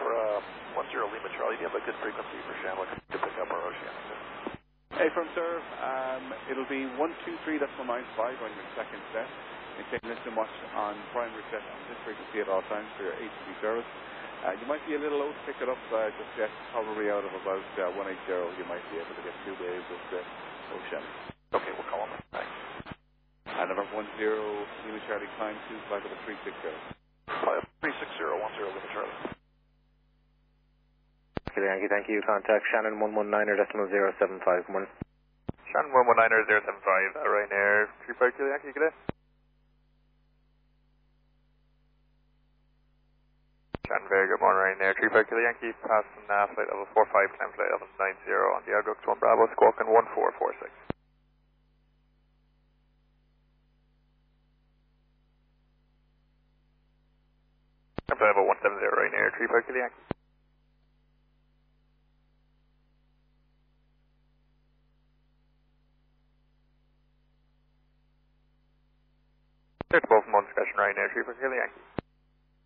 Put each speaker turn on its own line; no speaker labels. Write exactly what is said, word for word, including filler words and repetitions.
for uh, one zero Lima Charlie, do you have a good frequency for Shamrock to pick up our Oceanic?
Hey, from serve, um, it'll be one two three decimal nine five on your second set. Maintain listen watch on primary set on this frequency at all times for your H T service. Uh, you might be a little low to pick it up uh, just yet, probably out of about uh, one eighty. You might be able to get two waves of the Oceanic.
Okay, we'll call them. Thanks.
And number one zero Lima Charlie climb two flight over three six zero.
three six zero one zero Lima Charlie.
Okay, Yankee, thank you. Contact Shannon one one nine er decimal zero seven five one.
Shannon one one nine er zero seven five, uh, Ryanair three five Kilo Yankee, good day. Shannon, very good morning, Ryanair three five Kilo Yankee, passing uh, flight level four five, climb flight level nine zero on the Outlook one Bravo, squawking one four four six. Climb flight level one seven zero, Ryanair three five Kilo Yankee. Third twelve months, discussion Ryanair three five Kilo Yankee.